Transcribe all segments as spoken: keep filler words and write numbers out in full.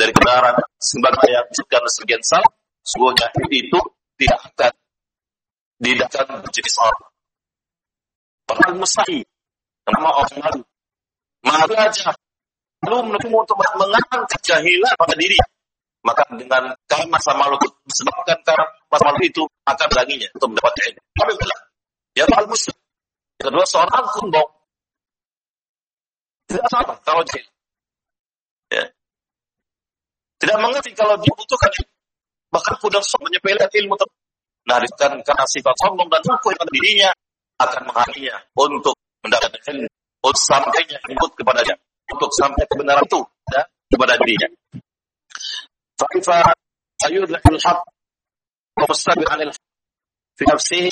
dari kebenaran sebagaimana yang disebutkan sebagian salaf, sungguhnya itu tidak akan didapatkan menjadi seorang. Pernah mustahil nama orang malu, malu aja, lalu menuju untuk mengangkat jahilah pada diri. Maka dengan karena masa malu disebabkan karena masa malu itu akan beranginya untuk mendapatkan ilmu. Tapi benar, ya malu muslim. Yang kedua seorang sombong, tidak salah kalau jahil. Ya. Tidak mengerti kalau dia butuhkan ilmu. Bahkan pun sombong menyepelekan ilmu ter. Nah, disebabkan karena sifat sombong dan takut pada dirinya akan menghalanginya untuk mendapatkan ilmu, untuk sampainya ikut kepadanya, untuk sampai kebenaran itu ya, kepada dirinya. Faifa ayudhul haq wa mustabir 'anil fi nafsihi,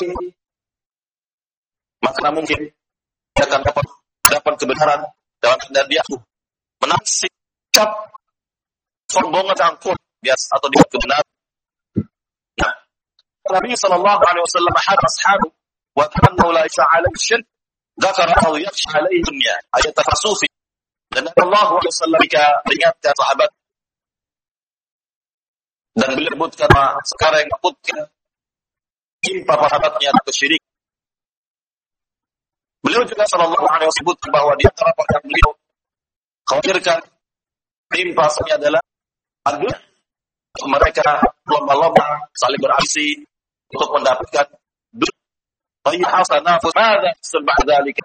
maka mungkin dia akan dapat dapat kebenaran dalam dan dia menang sikap sombong dan angkuh biasa atau dia kebenaran. Nah, Nabi sallallahu alaihi wasallam hadis ashabu wa annahu la yasha'ala syirk dzakara aw yakhsha alaihi dunya ayat tafasufi, dan Allah alaihi wasallam mengingatkan sahabat dan beliau sebutkan sekarang yang takutkan timpa sahabatnya ke syirik. Beliau juga sallallahu alaihi wasallam sebutkan bahwa di antara perkara beliau khawatirkan timpa sahabatnya adalah agar mereka lomba-lomba saling berambisi untuk mendapatkan dunia. Ayy hasanah fada sebab dzalika.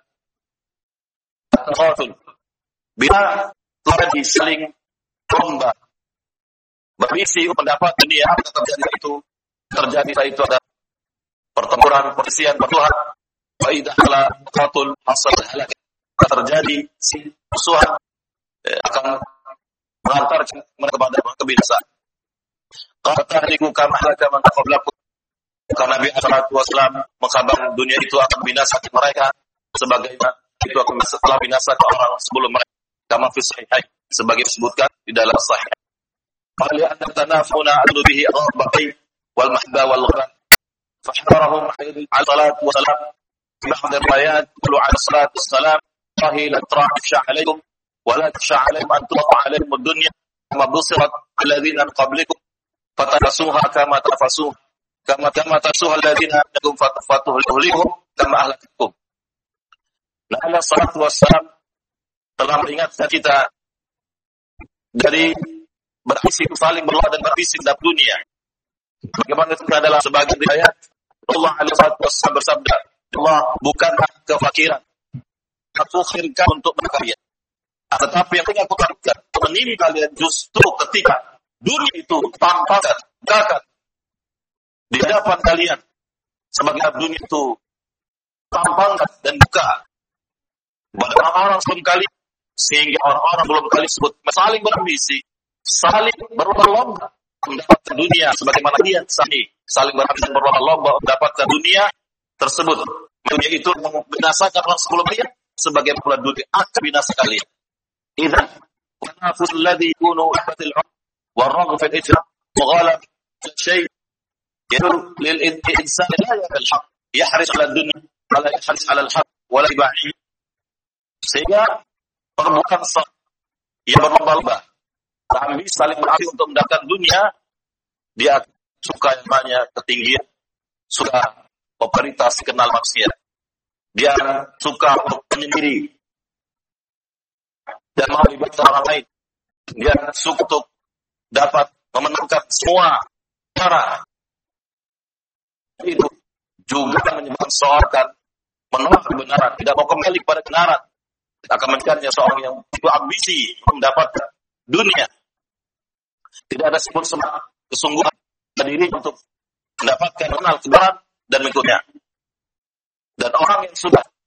Bila telah diseling lomba berisi mendapat dunia, apa terjadi itu? Terjadi itu ada pertempuran, perselisihan, bertuhan. Wa idza ala qatul hasal halak. Terjadi musuhan akan mengantarkan mereka kepada kebinasaan. Qala tahliku kama halaka man qablakum. Karena Nabi sallallahu alaihi wasallam mengkabarkan dunia itu akan binasa mereka sebagaimana itu akan setelah binasa orang sebelum mereka. Kama fi sahih sebagai disebutkan di dalam sahih. Qala anna tanafuna adu bihi al-baqi wal mahba wal ghran. Fahdarahum alaihi salatu wasalam ba'da riwayat qulu ala salatu wassalam fahi la tarafsha alaikum wa la tasha alaikum an tuqa alaikum ad-dunya kama busirat alladhina qablikum fatanasuha kama tafasuha kama kama tasuha alladhina lakum fatatuhlihum kama ahlakakum. Nah, Allah salatu wassalam telah mengingatkan kita dari berambisi saling berdoa dan berambisi dalam dunia. Bagaimana itu adalah sebagai ayat Allah alaihi wasallam bersabda, Allah bukanlah kefakiran aku khirkan untuk berkarya, tetapi yang ingin aku lakukan menimpa kalian justru ketika dunia itu tampakkan dekat di hadapan kalian, sebagai dunia itu tampakkan dan buka pada orang-orang sebelum kalian, sehingga orang-orang belum kali sebut saling berambisi, saling berlomba mendapatkan dunia sebagaimana dia saling saling berambisi dan berlomba mendapatkan dunia tersebut. Dunia itu membinasakan orang sebelum dia, sebagai pula dunia akan binasa kalian. Idzan tanafus alladhi yakunu ahbatil wa ar-raghb fil ijra wa ghalab shay yadul lil insan la yaqal haq yahris ala dunya wala yahris ala al-haq wala ibahi, sehingga perbuatan yang berlomba-lomba kami saling berambisi untuk mendapatkan dunia, dia suka yang namanya ketinggian, suka popularitas kenal manusia, dia suka untuk menyendiri dan mau melibatkan orang lain, dia suka untuk dapat memenangkan semua cara. Itu juga menyebabkan seorang menolak kebenaran, tidak mau kembali kepada kebenaran, akan menjadinya seorang yang itu ambisi mendapatkan dunia. Tidak ada sebut semangat kesungguhan dari diri untuk mendapatkan kenal kebenaran dan mengikutnya. Dan orang yang sudah